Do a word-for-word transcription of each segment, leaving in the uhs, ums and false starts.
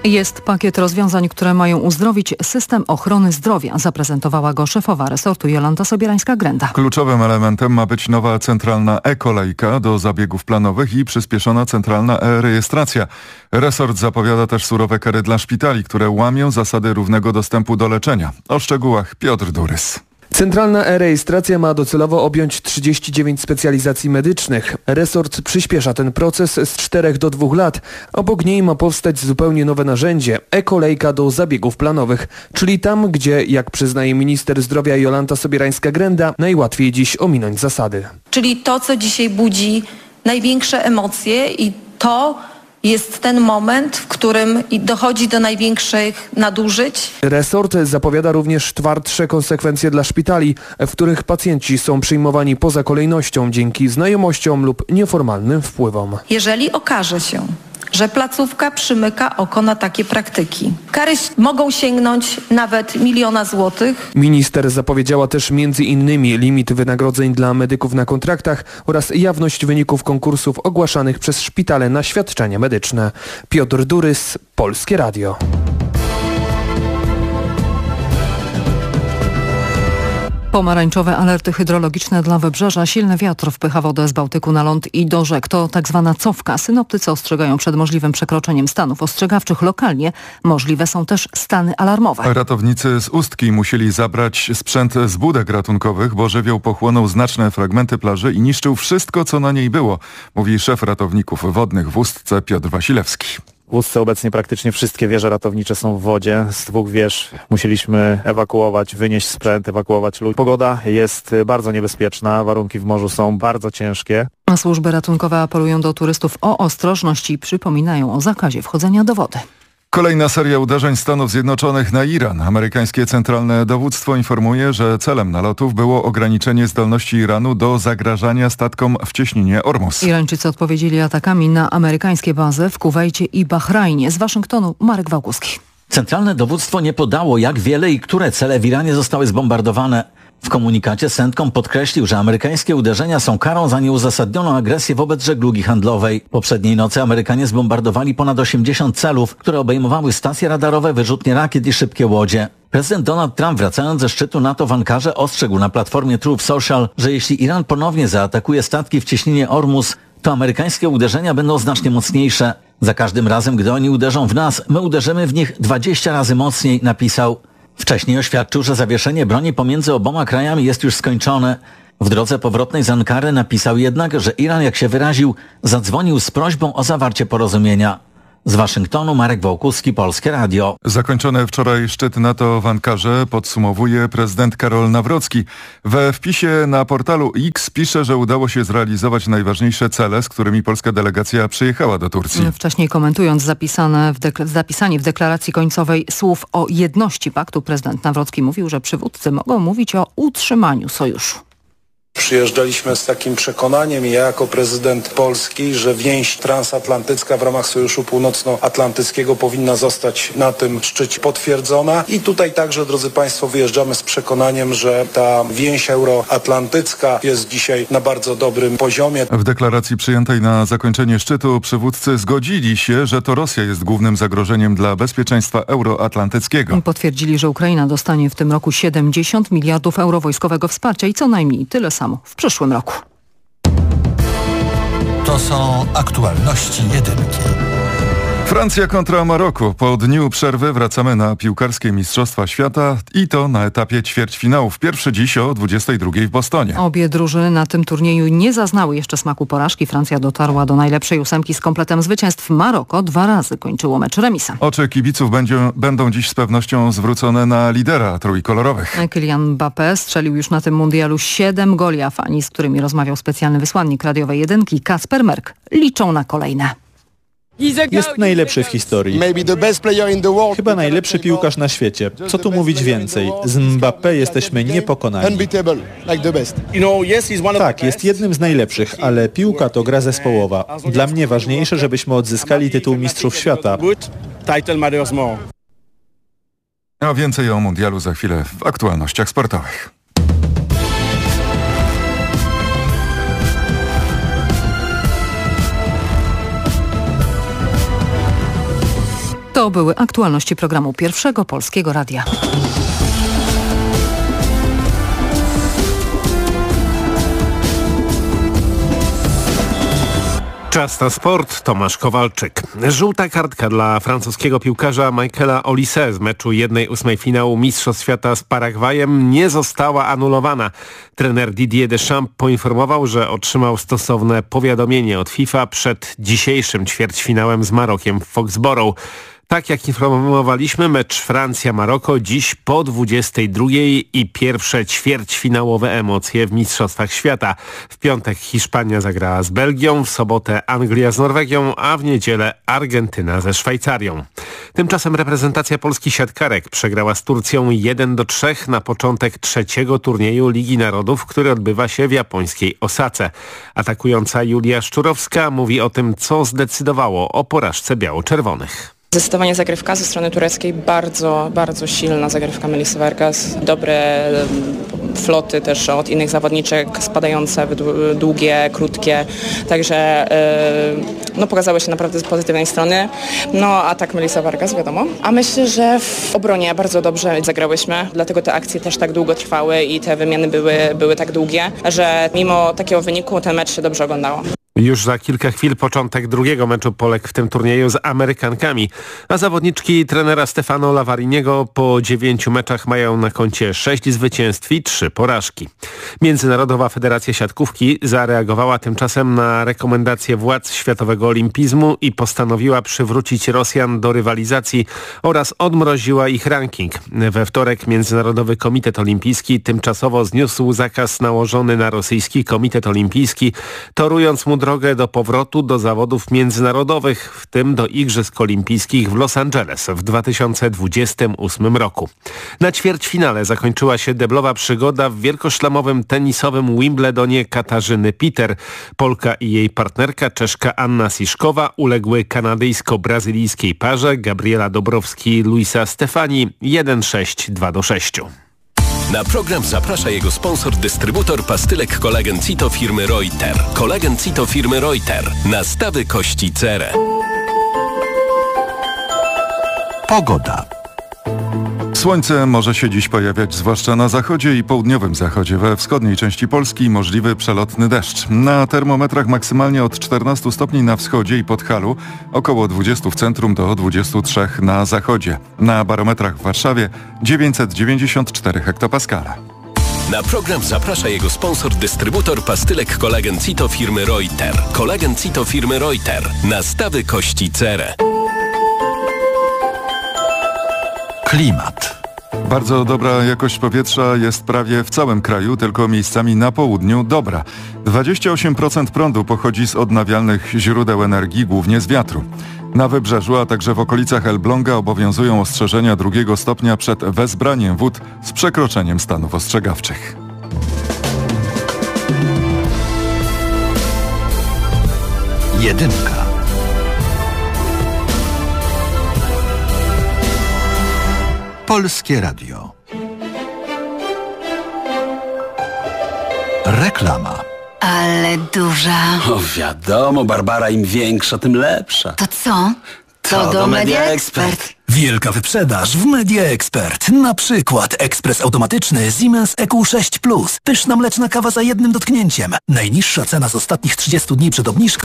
Jest pakiet rozwiązań, które mają uzdrowić system ochrony zdrowia. Zaprezentowała go szefowa resortu Jolanta Sobierańska-Grenda. Kluczowym elementem ma być nowa centralna e-kolejka do zabiegów planowych i przyspieszona centralna e-rejestracja. Resort zapowiada też surowe kary dla szpitali, które łamią zasady równego dostępu do leczenia. O szczegółach Piotr Durys. Centralna e-rejestracja ma docelowo objąć trzydzieści dziewięć specjalizacji medycznych. Resort przyspiesza ten proces z czterech do dwóch lat. Obok niej ma powstać zupełnie nowe narzędzie – e-kolejka do zabiegów planowych, czyli tam, gdzie, jak przyznaje minister zdrowia Jolanta Sobierańska-Grenda, najłatwiej dziś ominąć zasady. Czyli to, co dzisiaj budzi największe emocje i to jest ten moment, w którym dochodzi do największych nadużyć. Resort zapowiada również twardsze konsekwencje dla szpitali, w których pacjenci są przyjmowani poza kolejnością dzięki znajomościom lub nieformalnym wpływom. Jeżeli okaże się, że placówka przymyka oko na takie praktyki, kary mogą sięgnąć nawet miliona złotych. Minister zapowiedziała też między innymi limit wynagrodzeń dla medyków na kontraktach oraz jawność wyników konkursów ogłaszanych przez szpitale na świadczenia medyczne. Piotr Durys, Polskie Radio. Pomarańczowe alerty hydrologiczne dla Wybrzeża. Silny wiatr wpycha wodę z Bałtyku na ląd i do rzek. To tak zwana cofka. Synoptycy ostrzegają przed możliwym przekroczeniem stanów ostrzegawczych lokalnie. Możliwe są też stany alarmowe. Ratownicy z Ustki musieli zabrać sprzęt z budek ratunkowych, bo żywioł pochłonął znaczne fragmenty plaży i niszczył wszystko, co na niej było, mówi szef ratowników wodnych w Ustce Piotr Wasilewski. W Ustce obecnie praktycznie wszystkie wieże ratownicze są w wodzie. Z dwóch wież musieliśmy ewakuować, wynieść sprzęt, ewakuować ludzi. Pogoda jest bardzo niebezpieczna, warunki w morzu są bardzo ciężkie. A służby ratunkowe apelują do turystów o ostrożność i przypominają o zakazie wchodzenia do wody. Kolejna seria uderzeń Stanów Zjednoczonych na Iran. Amerykańskie Centralne Dowództwo informuje, że celem nalotów było ograniczenie zdolności Iranu do zagrażania statkom w cieśninie Ormus. Irańczycy odpowiedzieli atakami na amerykańskie bazy w Kuwejcie i Bahrajnie. Z Waszyngtonu Marek Wałkuski. Centralne Dowództwo nie podało, jak wiele i które cele w Iranie zostały zbombardowane. W komunikacie CENTCOM podkreślił, że amerykańskie uderzenia są karą za nieuzasadnioną agresję wobec żeglugi handlowej. Poprzedniej nocy Amerykanie zbombardowali ponad osiemdziesiąt celów, które obejmowały stacje radarowe, wyrzutnie rakiet i szybkie łodzie. Prezydent Donald Trump, wracając ze szczytu NATO w Ankarze, ostrzegł na platformie Truth Social, że jeśli Iran ponownie zaatakuje statki w cieśninie Ormus, to amerykańskie uderzenia będą znacznie mocniejsze. Za każdym razem, gdy oni uderzą w nas, my uderzymy w nich dwadzieścia razy mocniej, napisał. Wcześniej oświadczył, że zawieszenie broni pomiędzy oboma krajami jest już skończone. W drodze powrotnej z Ankary napisał jednak, że Iran, jak się wyraził, zadzwonił z prośbą o zawarcie porozumienia. Z Waszyngtonu Marek Wałkuski, Polskie Radio. Zakończony wczoraj szczyt NATO w Ankarze podsumowuje prezydent Karol Nawrocki. We wpisie na portalu X pisze, że udało się zrealizować najważniejsze cele, z którymi polska delegacja przyjechała do Turcji. Wcześniej komentując zapisane w dekla- zapisanie w deklaracji końcowej słów o jedności paktu, prezydent Nawrocki mówił, że przywódcy mogą mówić o utrzymaniu sojuszu. Przyjeżdżaliśmy z takim przekonaniem, ja jako prezydent Polski, że więź transatlantycka w ramach Sojuszu Północnoatlantyckiego powinna zostać na tym szczycie potwierdzona. I tutaj także, drodzy Państwo, wyjeżdżamy z przekonaniem, że ta więź euroatlantycka jest dzisiaj na bardzo dobrym poziomie. W deklaracji przyjętej na zakończenie szczytu przywódcy zgodzili się, że to Rosja jest głównym zagrożeniem dla bezpieczeństwa euroatlantyckiego. Potwierdzili, że Ukraina dostanie w tym roku siedemdziesiąt miliardów euro wojskowego wsparcia i co najmniej tyle samo w przyszłym roku. To są aktualności jedynki. Francja kontra Maroko. Po dniu przerwy wracamy na piłkarskie Mistrzostwa Świata i to na etapie ćwierćfinałów. Pierwszy dziś o dwudziestej drugiej w Bostonie. Obie drużyny na tym turnieju nie zaznały jeszcze smaku porażki. Francja dotarła do najlepszej ósemki z kompletem zwycięstw. Maroko dwa razy kończyło mecz remisem. Oczy kibiców będzie, będą dziś z pewnością zwrócone na lidera trójkolorowych. Kylian Mbappé strzelił już na tym mundialu siedem goli, a fani, z którymi rozmawiał specjalny wysłannik radiowej jedynki Kasper Merk, liczą na kolejne. Jest najlepszy w historii. Chyba najlepszy piłkarz na świecie. Co tu mówić więcej? Z Mbappé jesteśmy niepokonani. Tak, jest jednym z najlepszych, ale piłka to gra zespołowa. Dla mnie ważniejsze, żebyśmy odzyskali tytuł Mistrzów Świata. A więcej o mundialu za chwilę w aktualnościach sportowych. To były aktualności programu Pierwszego Polskiego Radia. Czas na sport. Tomasz Kowalczyk. Żółta kartka dla francuskiego piłkarza Michaela Olise z meczu jednej ósmej finału Mistrzostw Świata z Paragwajem nie została anulowana. Trener Didier Deschamps poinformował, że otrzymał stosowne powiadomienie od FIFA przed dzisiejszym ćwierćfinałem z Marokiem w Foxborough. Tak jak informowaliśmy, mecz Francja-Maroko dziś po dwudziestej drugiej i pierwsze ćwierćfinałowe emocje w Mistrzostwach Świata. W piątek Hiszpania zagrała z Belgią, w sobotę Anglia z Norwegią, a w niedzielę Argentyna ze Szwajcarią. Tymczasem reprezentacja Polski siatkarek przegrała z Turcją jeden do trzech na początek trzeciego turnieju Ligi Narodów, który odbywa się w japońskiej Osace. Atakująca Julia Szczurowska mówi o tym, co zdecydowało o porażce biało-czerwonych. Zdecydowanie zagrywka ze strony tureckiej, bardzo, bardzo silna zagrywka Melisy Vargas, dobre floty też od innych zawodniczek, spadające, długie, krótkie, także no, pokazały się naprawdę z pozytywnej strony. No a tak Melisa Vargas, wiadomo. A myślę, że w obronie bardzo dobrze zagrałyśmy, dlatego te akcje też tak długo trwały i te wymiany były, były tak długie, że mimo takiego wyniku ten mecz się dobrze oglądało. Już za kilka chwil początek drugiego meczu Polek w tym turnieju z Amerykankami, a zawodniczki trenera Stefano Lavariniego po dziewięciu meczach mają na koncie sześć zwycięstw i trzy porażki. Międzynarodowa Federacja Siatkówki zareagowała tymczasem na rekomendacje władz Światowego Olimpizmu i postanowiła przywrócić Rosjan do rywalizacji oraz odmroziła ich ranking. We wtorek Międzynarodowy Komitet Olimpijski tymczasowo zniósł zakaz nałożony na rosyjski Komitet Olimpijski, torując mu drogę do powrotu do zawodów międzynarodowych, w tym do Igrzysk Olimpijskich w Los Angeles w dwa tysiące dwudziestym ósmym roku. Na ćwierćfinale zakończyła się deblowa przygoda w wielkoszlemowym tenisowym Wimbledonie Katarzyny Peter. Polka i jej partnerka Czeszka Anna Siszkowa uległy kanadyjsko-brazylijskiej parze Gabriela Dobrowski-Luisa Stefani jeden sześć dwa do sześciu. Na program zaprasza jego sponsor, dystrybutor pastylek Kolagen Cito firmy Reuter. Kolagen Cito firmy Reuter. Nastawy kości cerę. Pogoda. Słońce może się dziś pojawiać zwłaszcza na zachodzie i południowym zachodzie. We wschodniej części Polski możliwy przelotny deszcz. Na termometrach maksymalnie od czternastu stopni na wschodzie i Podhalu, około dwudziestu w centrum do dwudziestu trzech na zachodzie. Na barometrach w Warszawie dziewięćset dziewięćdziesiąt cztery hektopaskale. Na program zaprasza jego sponsor, dystrybutor pastylek Kolagen Cito firmy Reuter. Kolagen Cito firmy Reuter. Nastawy kości cerę. Klimat. Bardzo dobra jakość powietrza jest prawie w całym kraju, tylko miejscami na południu dobra. dwadzieścia osiem procent prądu pochodzi z odnawialnych źródeł energii, głównie z wiatru. Na wybrzeżu, a także w okolicach Elbląga obowiązują ostrzeżenia drugiego stopnia przed wezbraniem wód z przekroczeniem stanów ostrzegawczych. Jedynka. Polskie Radio. Reklama. Ale duża. O wiadomo, Barbara, im większa, tym lepsza. To co? To, to do Media Expert. Wielka wyprzedaż w Media Expert. Na przykład ekspres automatyczny Siemens E Q sześć plus. Pyszna mleczna kawa za jednym dotknięciem. Najniższa cena z ostatnich trzydziestu dni przed obniżką.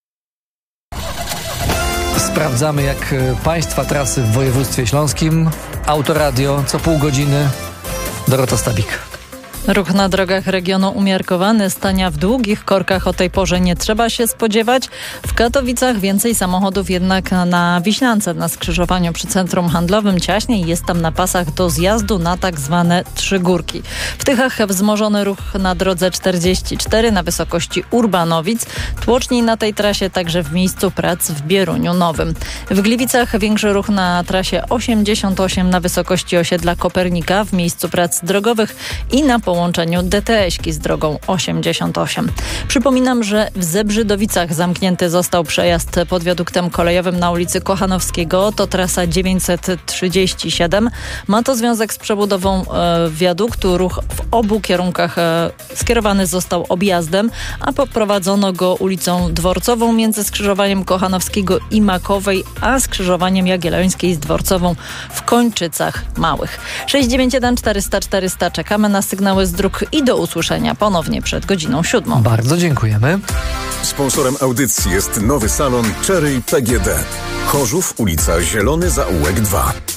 Sprawdzamy, jak Państwa trasy w województwie śląskim. Autoradio co pół godziny. Dorota Stabik. Ruch na drogach regionu umiarkowany, stania w długich korkach o tej porze nie trzeba się spodziewać. W Katowicach więcej samochodów jednak na Wiślance, na skrzyżowaniu przy centrum handlowym ciaśniej jest tam na pasach do zjazdu na tak zwane trzy górki. W Tychach wzmożony ruch na drodze czterdzieści cztery na wysokości Urbanowic. Tłoczniej na tej trasie także w miejscu prac w Bieruniu Nowym. W Gliwicach większy ruch na trasie osiemdziesiąt osiem na wysokości osiedla Kopernika w miejscu prac drogowych i na połączeniu połączeniu D T S-ki z drogą osiemdziesiąt osiem. Przypominam, że w Zebrzydowicach zamknięty został przejazd pod wiaduktem kolejowym na ulicy Kochanowskiego. To trasa dziewięćset trzydzieści siedem. Ma to związek z przebudową e, wiaduktu. Ruch w obu kierunkach e, skierowany został objazdem, a poprowadzono go ulicą Dworcową między skrzyżowaniem Kochanowskiego i Makowej, a skrzyżowaniem Jagiellońskiej z Dworcową w Kończycach Małych. sześć dziewięć jeden czterysta czterysta. Czekamy na sygnały z dróg i do usłyszenia ponownie przed godziną siódmą. Bardzo dziękujemy. Sponsorem audycji jest nowy salon Cherry P G D. Chorzów, ulica Zielony Zaułek dwa.